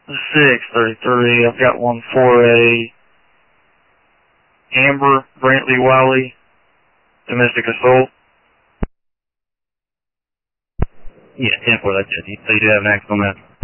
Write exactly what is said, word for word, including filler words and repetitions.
six thirty-three. I've got one for a Amber Brantley Wiley domestic assault. Yeah, ten four, that's it. So you do have an act on that.